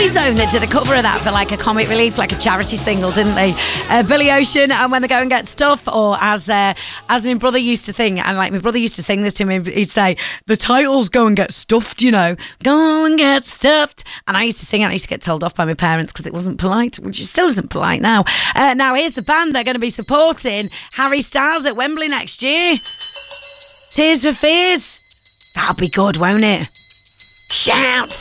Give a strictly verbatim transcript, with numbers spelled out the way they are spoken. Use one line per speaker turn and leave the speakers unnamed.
Boyzone that did a cover of that for like a comic relief, like a charity single, didn't they? Uh, Billy Ocean and When They Go and Get Stuff, or as uh, as my brother used to think, and like my brother used to sing this to me, he'd say, the title's Go and Get Stuffed, you know, go and get stuffed. And I used to sing it, I used to get told off by my parents because it wasn't polite, which it still isn't polite now. Uh, now here's the band they're going to be supporting Harry Styles at Wembley next year. Tears for Fears. That'll be good, won't it? Shout!